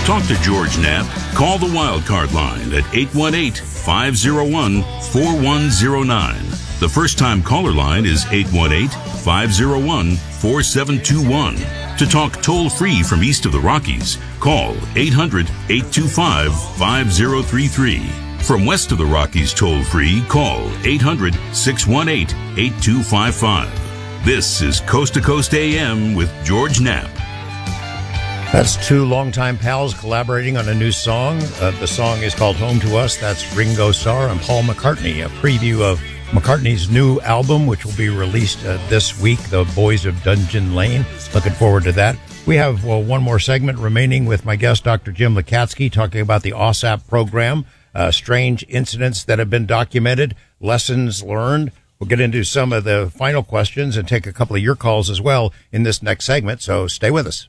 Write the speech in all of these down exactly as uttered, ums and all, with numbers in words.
Talk to George Knapp. Call the Wildcard line at eight one eight, five oh one, four one oh nine. The first-time caller line is eight one eight, five oh one, four seven two one. To talk toll-free from east of the Rockies, call eight hundred, eight two five, five oh three three. From west of the Rockies toll-free, call eight hundred, six one eight, eight two five five. This is Coast to Coast A M with George Knapp. That's two longtime pals collaborating on a new song. Uh, the song is called Home to Us. That's Ringo Starr and Paul McCartney. A preview of McCartney's new album, which will be released uh, this week, The Boys of Dungeon Lane. Looking forward to that. We have well, one more segment remaining with my guest, Doctor Jim Lakatsky, talking about the O S A P program, uh, strange incidents that have been documented, lessons learned. We'll get into some of the final questions and take a couple of your calls as well in this next segment, so stay with us.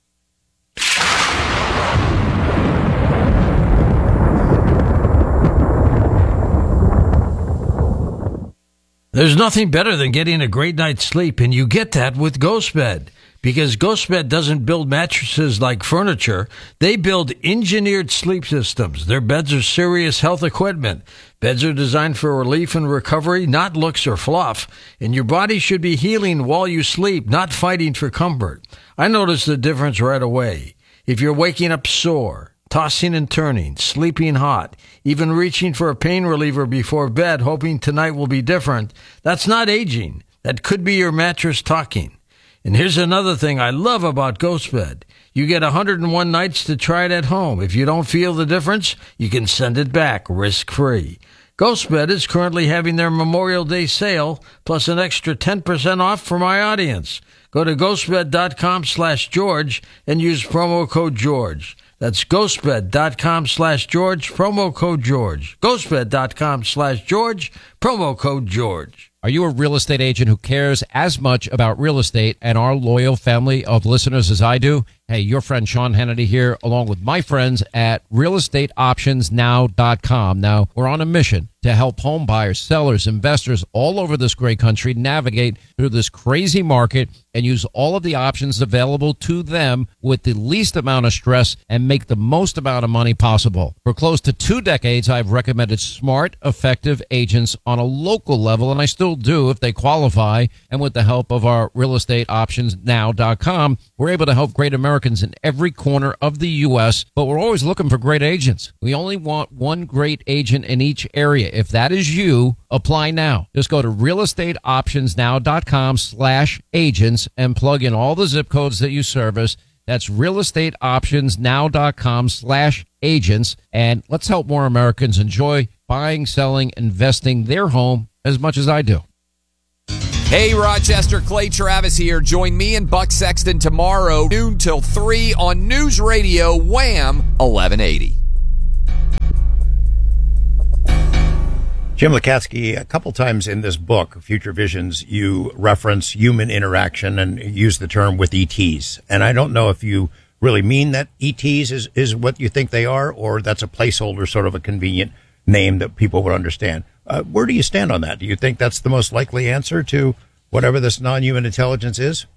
There's nothing better than getting a great night's sleep, and you get that with GhostBed. Because GhostBed doesn't build mattresses like furniture, they build engineered sleep systems. Their beds are serious health equipment. Beds are designed for relief and recovery, not looks or fluff. And your body should be healing while you sleep, not fighting for comfort. I noticed the difference right away. If you're waking up sore, tossing and turning, sleeping hot, even reaching for a pain reliever before bed, hoping tonight will be different, that's not aging. That could be your mattress talking. And here's another thing I love about GhostBed. You get one hundred one nights to try it at home. If you don't feel the difference, you can send it back risk-free. GhostBed is currently having their Memorial Day sale, plus an extra ten percent off for my audience. Go to ghostbed.com slash George and use promo code George. That's ghostbed.com slash George, promo code George. ghostbed.com slash George, promo code George. Are you a real estate agent who cares as much about real estate and our loyal family of listeners as I do? Hey, your friend Sean Hannity here, along with my friends at real estate options now dot com. Now, we're on a mission to help home buyers, sellers, investors all over this great country navigate through this crazy market and use all of the options available to them with the least amount of stress and make the most amount of money possible. For close to two decades, I've recommended smart, effective agents on a local level, and I still do if they qualify. And with the help of our real estate options now dot com, we're able to help great Americans in every corner of the U S, but we're always looking for great agents. We only want one great agent in each area. If that is you, apply now. Just go to real estate options now dot com slash agents and plug in all the zip codes that you service. That's real estate options now dot com slash agents. And let's help more Americans enjoy buying, selling, investing their home as much as I do. Hey, Rochester, Clay Travis here. Join me and Buck Sexton tomorrow, noon till three on News Radio Wham eleven eighty. Jim Lakatsky, a couple times in this book, Future Visions, you reference human interaction and use the term with E Ts. And I don't know if you really mean that E Ts is, is what you think they are, or that's a placeholder, sort of a convenient name that people would understand. Uh, where do you stand on that? Do you think that's the most likely answer to whatever this non-human intelligence is?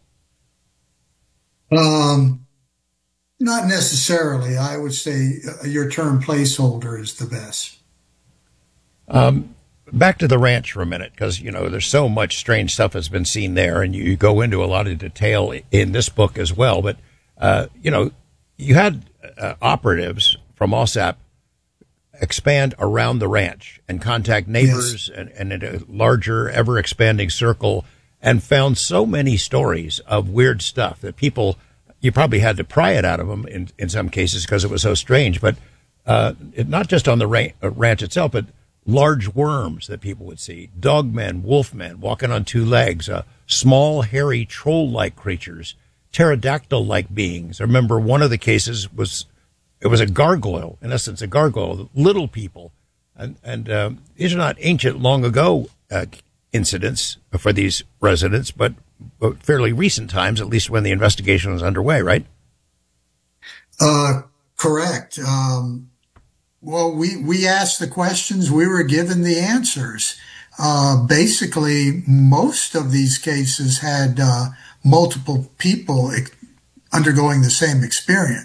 Um, not necessarily. I would say uh, your term placeholder is the best. Um, back to the ranch for a minute, because, you know, there's so much strange stuff has been seen there, and you, you go into a lot of detail in this book as well. But, uh, you know, you had uh, operatives from O S A P expand around the ranch and contact neighbors, yes, and, and in a larger, ever-expanding circle, and found so many stories of weird stuff that people, you probably had to pry it out of them in, in some cases because it was so strange. But uh, it, not just on the ra- ranch itself, but large worms that people would see, dogmen, wolfmen walking on two legs, uh, small, hairy, troll-like creatures, pterodactyl-like beings. I remember one of the cases was It was a gargoyle, in essence, a gargoyle, little people. And, and uh, these are not ancient, long ago uh, incidents for these residents, but, but fairly recent times, at least when the investigation was underway, right? Uh, correct. Um, well, we, we asked the questions, we were given the answers. Uh, basically, most of these cases had uh, multiple people ex- undergoing the same experience.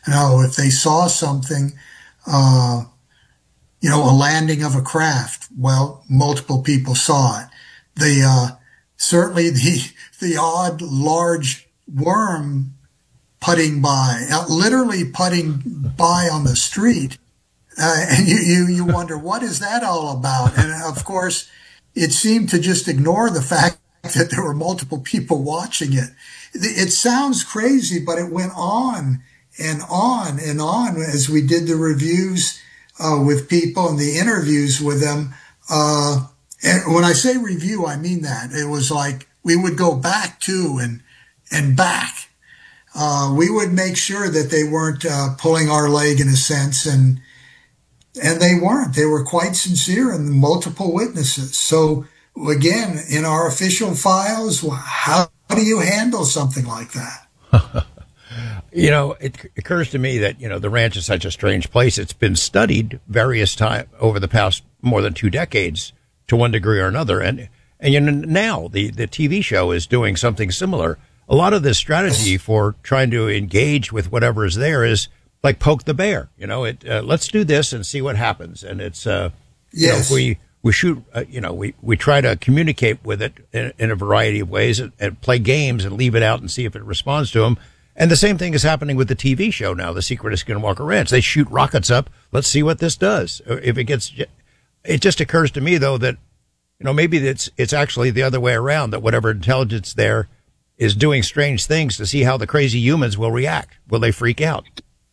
No, if they saw something, uh, you know, a landing of a craft, well, multiple people saw it. The, uh, certainly the, the odd large worm putting by, uh, literally putting by on the street. Uh, and you, you, you wonder, what is that all about? And of course, it seemed to just ignore the fact that there were multiple people watching it. It sounds crazy, but it went on and on and on as we did the reviews uh, with people and the interviews with them. Uh, and when I say review, I mean that. It was like we would go back to and and back. Uh, we would make sure that they weren't uh, pulling our leg in a sense, and and they weren't. They were quite sincere and multiple witnesses. So again, in our official files, how do you handle something like that? You know, it occurs to me that, you know, the ranch is such a strange place. It's been studied various times over the past more than two decades to one degree or another. And, and you know, now the, the T V show is doing something similar. A lot of this strategy for trying to engage with whatever is there is like poke the bear. You know, it, uh, let's do this and see what happens. And it's, uh, you yes. know, if we, we shoot, uh, you know, we, we try to communicate with it in, in a variety of ways and, and play games and leave it out and see if it responds to them. And the same thing is happening with the T V show now, The Secret of Skinwalker Ranch. They shoot rockets up. Let's see what this does. If it gets, it just occurs to me though that, you know, maybe it's, it's actually the other way around, that whatever intelligence there is doing strange things to see how the crazy humans will react. Will they freak out?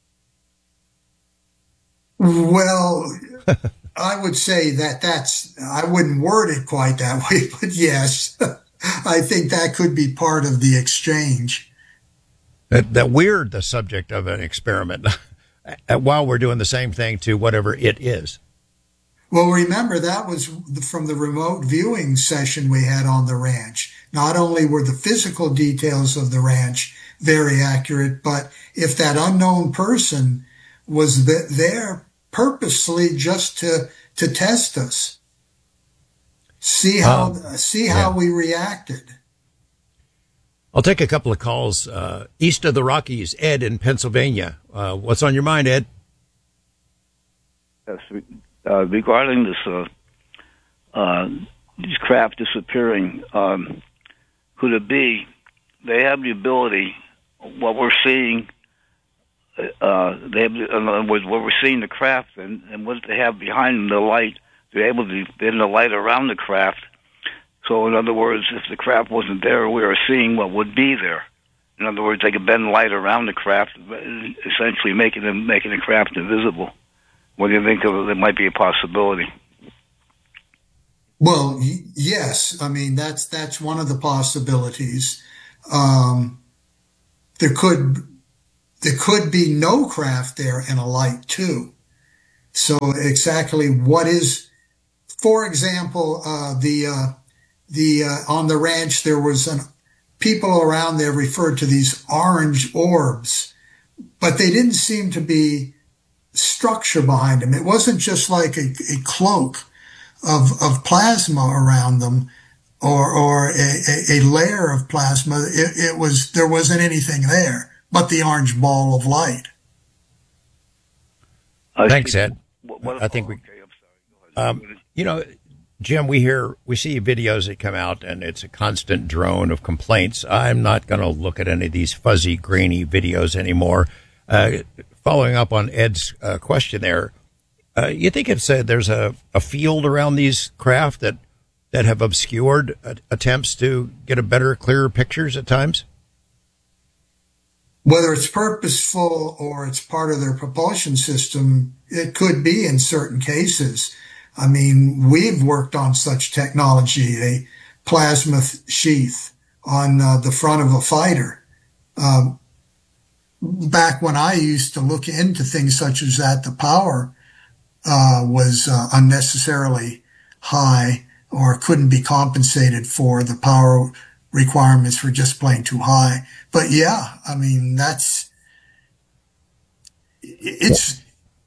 Well, I would say that that's, I wouldn't word it quite that way, but yes, I think that could be part of the exchange. That, that we're the subject of an experiment while we're doing the same thing to whatever it is. Well, remember, that was from the remote viewing session we had on the ranch. Not only were the physical details of the ranch very accurate, but if that unknown person was there purposely just to, to test us, see how, um, see how yeah. we reacted. I'll take a couple of calls. Uh, east of the Rockies, Ed in Pennsylvania. Uh, what's on your mind, Ed? Yes, uh, regarding this, uh, uh, these craft disappearing, um, could it be they have the ability, what we're seeing, uh, they have, in other words, what we're seeing the craft and, and what they have behind them, the light, they're able to bend the light around the craft. So, in other words, if the craft wasn't there, we are seeing what would be there. In other words, they could bend light around the craft, essentially making them making the craft invisible. What do you think of it? That might be a possibility. Well, yes. I mean, that's that's one of the possibilities. Um, there could there could be no craft there and a light too. So, exactly what is, for example, uh, the uh, The, uh, on the ranch, there was an, people around there referred to these orange orbs, but they didn't seem to be structure behind them. It wasn't just like a, a cloak of, of plasma around them or, or a, a, a layer of plasma. It, it was, there wasn't anything there but the orange ball of light. Thanks, Ed. What, what, I think we, okay, I'm sorry. Go ahead. Um, you know, Jim, we hear, we see videos that come out and it's a constant drone of complaints. I'm not going to look at any of these fuzzy, grainy videos anymore. Uh, following up on Ed's uh, question there, uh, you think it's a, there's a, a field around these craft that, that have obscured uh, attempts to get a better, clearer pictures at times? Whether it's purposeful or it's part of their propulsion system, it could be in certain cases. I mean, we've worked on such technology, a plasma sheath on uh, the front of a fighter. Um, back when I used to look into things such as that, the power uh, was uh, unnecessarily high or couldn't be compensated for. The power requirements were just plain too high. But yeah, I mean, that's, it's,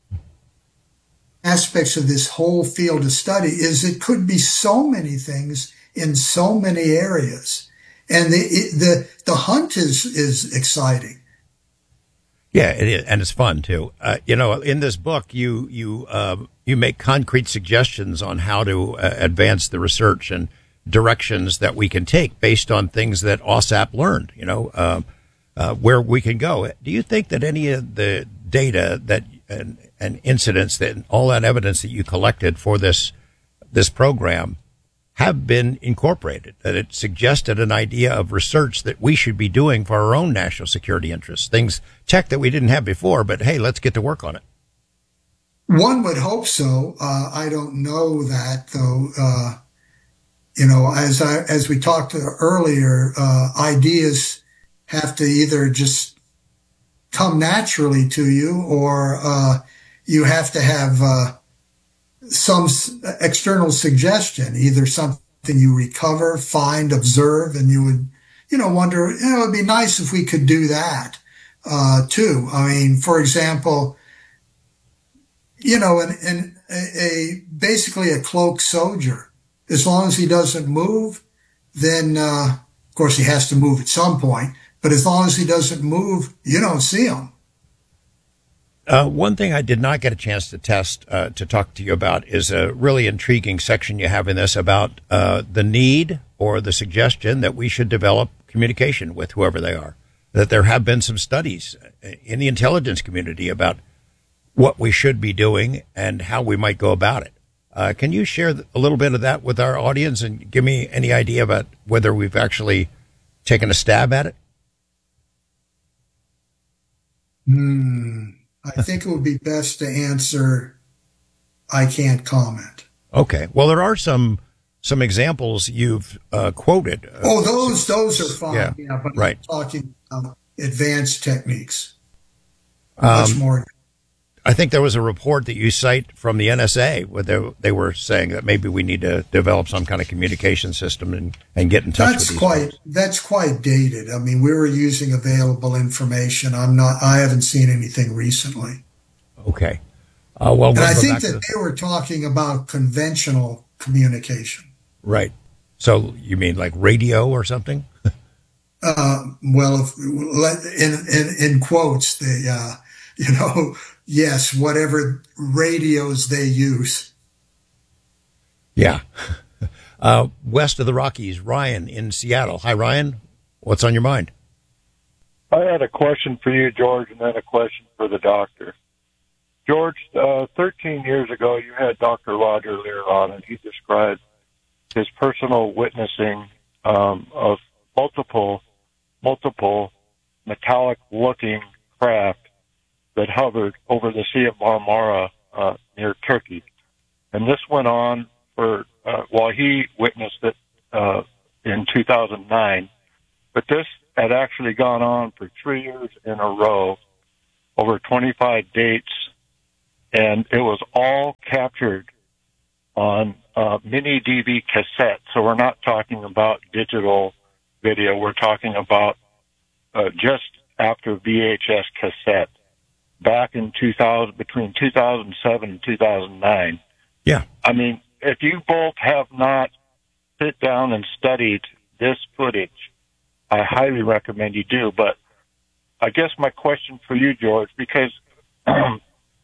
aspects of this whole field of study is it could be so many things in so many areas. And the, the, the hunt is, is exciting. Yeah, it is, and it's fun too. Uh, you know, in this book, you you uh, you make concrete suggestions on how to uh, advance the research and directions that we can take based on things that OSAP learned. You know, uh, uh, where we can go. Do you think that any of the data that and, and incidents that all that evidence that you collected for this this program have been incorporated, that it suggested an idea of research that we should be doing for our own national security interests, things, tech that we didn't have before, but hey, let's get to work on it? One would hope so. Uh, I don't know that, though. Uh, you know, as I, as we talked earlier, uh, ideas have to either just come naturally to you, or uh, you have to have uh, some external suggestion, either something you recover, find, observe, and you would, you know, wonder, you know, it'd be nice if we could do that, uh, too. I mean, for example, you know, an, an, a, a, basically a cloaked soldier, as long as he doesn't move, then, uh, of course he has to move at some point, but as long as he doesn't move, you don't see him. Uh, one thing I did not get a chance to test, uh, to talk to you about is a really intriguing section you have in this about uh, the need or the suggestion that we should develop communication with whoever they are. That there have been some studies in the intelligence community about what we should be doing and how we might go about it. Uh, can you share a little bit of that with our audience and give me any idea about whether we've actually taken a stab at it? Hmm. I think it would be best to answer, I can't comment. Okay. Well, there are some some examples you've uh, quoted. Uh, oh, those those are fine. Yeah, yeah but right. I'm talking about advanced techniques. Um, Much more. I think there was a report that you cite from the N S A where they, they were saying that maybe we need to develop some kind of communication system and, and get in touch that's with these quite folks. That's quite dated. I mean, we were using available information. I'm not. I haven't seen anything recently. Okay. Uh, well, and we'll I go think back that to the, they were talking about conventional communication. right. So you mean like radio or something? uh, well, if, in, in in quotes, the uh, you know. Yes, whatever radios they use. Yeah. Uh, west of the Rockies, Ryan in Seattle. Hi, Ryan. What's on your mind? I had a question for you, George, and then a question for the doctor. George, uh, thirteen years ago, you had Doctor Roger Lear on, and he described his personal witnessing um, of multiple, multiple metallic-looking craft that hovered over the Sea of Marmara uh, near Turkey. And this went on for, uh, while he witnessed it uh, in two thousand nine, but this had actually gone on for three years in a row, over twenty-five dates, and it was all captured on uh, mini D V cassette. So we're not talking about digital video, we're talking about uh, just after V H S cassette. Back in two thousand, between two thousand seven and two thousand nine. Yeah. I mean, if you both have not sit down and studied this footage, I highly recommend you do. But I guess my question for you, George, because, um,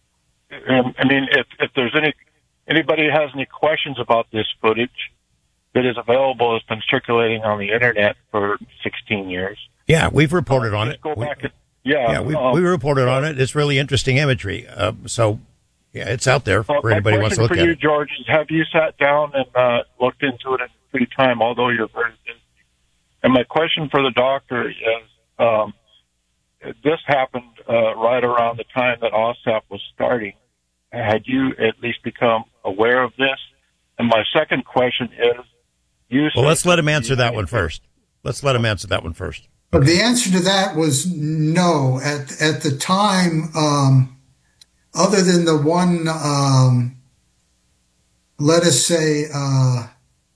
I mean, if, if there's any, anybody has any questions about this footage that is available, has been circulating on the internet for sixteen years. Yeah, we've reported on it. Go We, back and, Yeah, yeah, we um, we reported on it. It's really interesting imagery. Uh, so, yeah, it's out there for uh, anybody who wants to look for at you, it. George, is have you sat down and uh, looked into it in free time, although you're very busy? And my question for the doctor is, um, this happened uh, right around the time that OSAP was starting. Had you at least become aware of this? And my second question is, you Well, let's let him answer that one first. Let's let him answer that one first. But the answer to that was no. At at the time, um, other than the one, um, let us say, uh,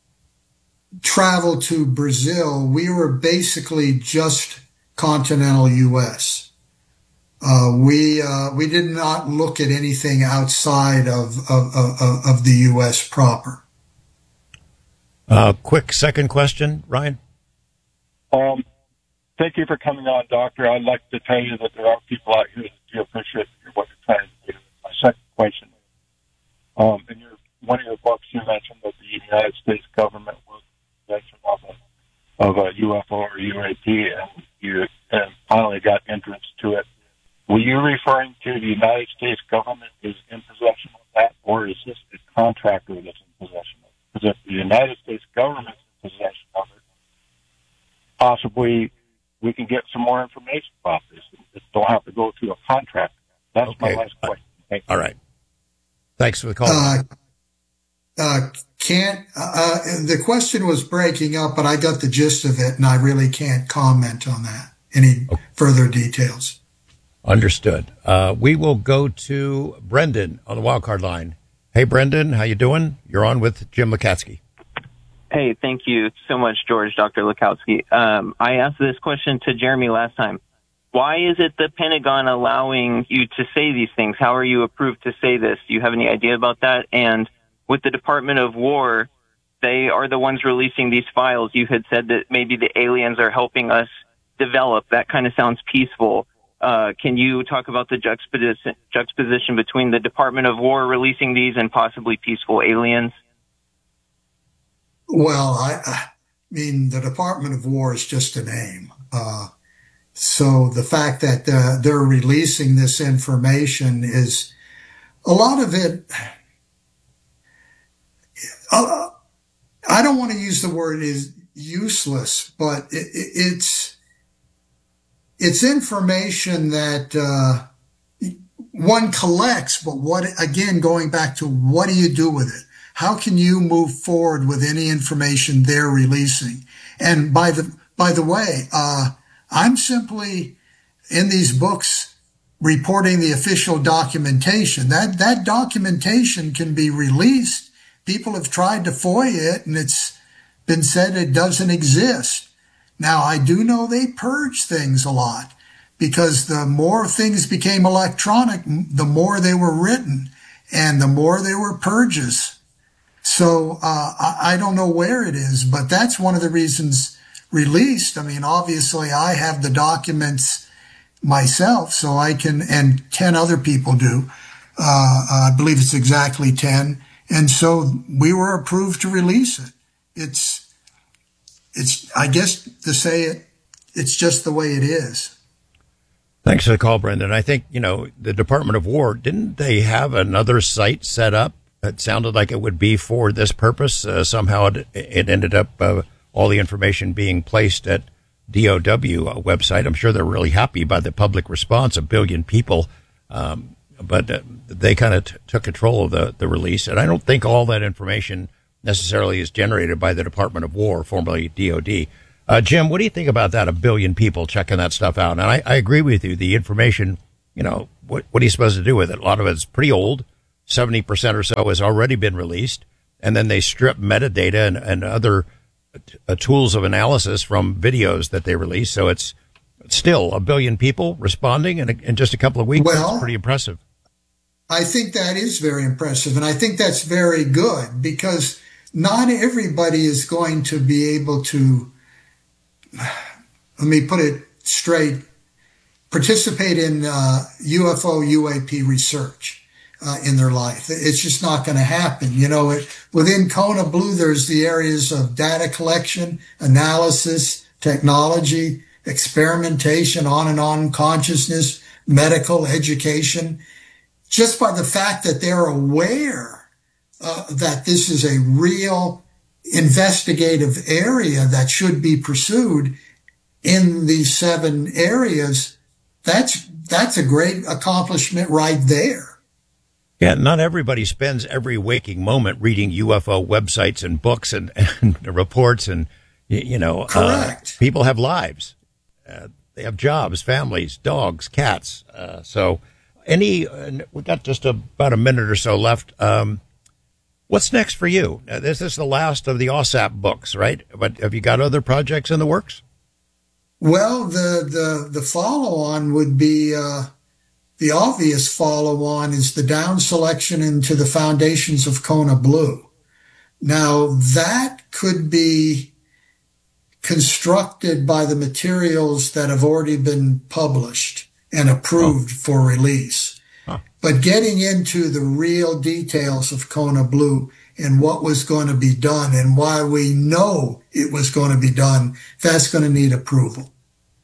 travel to Brazil, we were basically just continental U S. Uh, we uh, we did not look at anything outside of of, of, of the U S proper. Uh, quick second question, Ryan. Um, thank you for coming on, Doctor. I'd like to tell you that there are people out here that do appreciate what you're trying to do. My second question, um, in your one of your books, you mentioned that the United States government was possession of a, of a U F O or U A P, and you and finally got entrance to it. Were you referring to the United States government is in possession of that, or is this the contractor that's in possession of it? Because if the United States government is in possession of it, possibly we can get some more information about this. It don't have to go through a contractor. That's okay. my last question. Thank you. All right. Thanks for the call. Uh, uh, can't, uh, the question was breaking up, but I got the gist of it, and I really can't comment on that. Any okay. further details? Understood. Uh, we will go to Brendan on the wildcard line. Hey, Brendan, how you doing? You're on with Jim Lakatsky. Hey, thank you so much, George, Doctor Lakatsky. Um, I asked this question to Jeremy last time. Why is it the Pentagon allowing you to say these things? How are you approved to say this? Do you have any idea about that? And with the Department of War, they are the ones releasing these files. You had said that maybe the aliens are helping us develop. That kind of sounds peaceful. Uh, can you talk about the juxtaposition, juxtaposition between the Department of War releasing these and possibly peaceful aliens? Well, I, I mean, the Department of War is just a name. Uh, so the fact that uh, they're releasing this information is a lot of it. Uh, I don't want to use the word is useless, but it, it, it's it's information that uh, one collects. But what again, going back to what do you do with it? How can you move forward with any information they're releasing? And by the by the way, uh, I'm simply in these books reporting the official documentation. That that documentation can be released. People have tried to FOIA it, and it's been said it doesn't exist. Now, I do know they purge things a lot because the more things became electronic, the more they were written, and the more there were purges. So uh, I, I don't know where it is, but that's one of the reasons released. I mean, obviously, I have the documents myself, so I can, and ten other people do. Uh, I believe it's exactly ten. And so we were approved to release it. It's, it's, I guess to say it, it's just the way it is. Thanks for the call, Brendan. I think, you know, the Department of War, didn't they have another site set up? It sounded like it would be for this purpose. Uh, somehow it, it ended up, uh, all the information being placed at D O W website. I'm sure they're really happy by the public response. A billion people, um, but uh, they kind of t- took control of the, the release. And I don't think all that information necessarily is generated by the Department of War, formerly D O D. Uh, Jim, what do you think about that? A billion people checking that stuff out. And I, I agree with you. The information, you know, what, what are you supposed to do with it? A lot of it's pretty old. seventy percent or so has already been released. And then they strip metadata and, and other uh, tools of analysis from videos that they release. So it's still a billion people responding in, a, in just a couple of weeks. Well, that's pretty impressive. I think that is very impressive. And I think that's very good because not everybody is going to be able to, let me put it straight, participate in uh, U F O, U A P research uh, in their life. It's just not going to happen. You know, it, within Kona Blue, there's the areas of data collection, analysis, technology, experimentation, on and on, consciousness, medical, education. Just by the fact that they're aware uh, that this is a real investigative area that should be pursued in these seven areas, that's that's a great accomplishment right there. Yeah, not everybody spends every waking moment reading U F O websites and books and, and reports and, you know, correct. Uh, people have lives. Uh, they have jobs, families, dogs, cats. Uh, so any, uh, we've got just a, about a minute or so left. Um, what's next for you? Uh, this is the last of the O S A P books, right? But have you got other projects in the works? Well, the, the, the follow-on would be, uh, the obvious follow-on is the down selection into the foundations of Kona Blue. Now, that could be constructed by the materials that have already been published and approved oh. for release. Huh. But getting into the real details of Kona Blue and what was going to be done and why we know it was going to be done, that's going to need approval.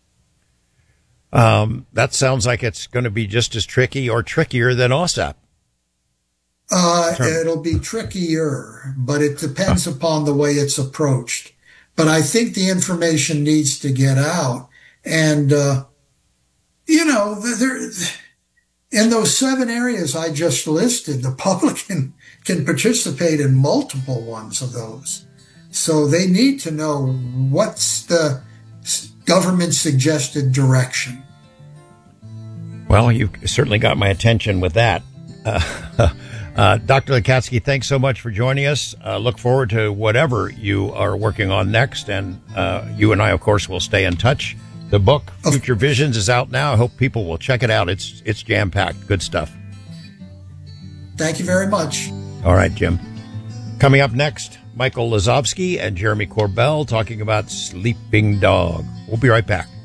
Um, that sounds like it's going to be just as tricky or trickier than O S A P. Uh, it'll be trickier, but it depends huh. upon the way it's approached. But I think the information needs to get out. And, uh, you know, there, in those seven areas I just listed, the public can, can participate in multiple ones of those. So they need to know what's the government suggested direction. Well, you certainly got my attention with that. Uh, uh, Doctor Lukowski, thanks so much for joining us. Uh, look forward to whatever you are working on next. And uh, you and I, of course, will stay in touch. The book, Future Visions, is out now. I hope people will check it out. It's it's jam-packed. Good stuff. Thank you very much. All right, Jim. Coming up next, Michael Lazovsky and Jeremy Corbell talking about Sleeping Dog. We'll be right back.